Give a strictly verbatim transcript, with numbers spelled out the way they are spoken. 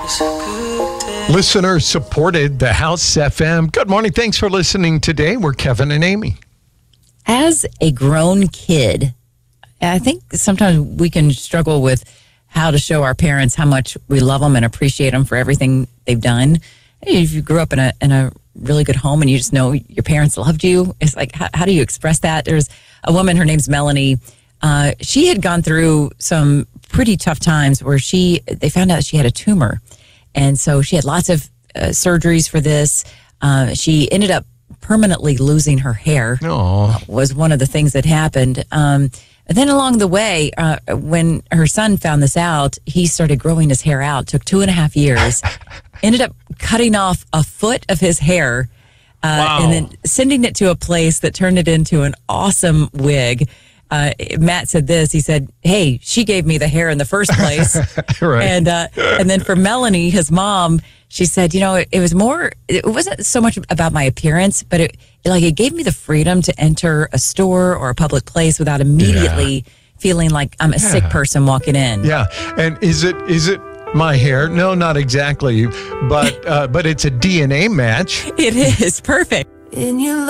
Listener supported the House F M. Good morning. Thanks for listening today. We're Kevin and Amy. As a grown kid, I think sometimes we can struggle with how to show our parents how much we love them and appreciate them for everything they've done. If you grew up in a in a really good home and you just know your parents loved you, it's like, how, how do you express that? There's a woman, her name's Melanie. Uh, she had gone through some pretty tough times where she they found out she had a tumor. And so she had lots of uh, surgeries for this. Uh, she ended up permanently losing her hair. Aww. Was one of the things that happened. Um, and then along the way, uh, when her son found this out, he started growing his hair out. Took two and a half years. Ended up cutting off a foot of his hair. Uh, wow. And then sending it to a place that turned it into an awesome wig. Uh, Matt said this. He said, "Hey, she gave me the hair in the first place." Right. And uh, and then for Melanie, his mom, she said, "You know, it, it was more. It wasn't so much about my appearance, but it like it gave me the freedom to enter a store or a public place without immediately yeah. feeling like I'm a yeah. sick person walking in." Yeah. And is it is it my hair? No, not exactly. But uh, but it's a D N A match. It is perfect. In your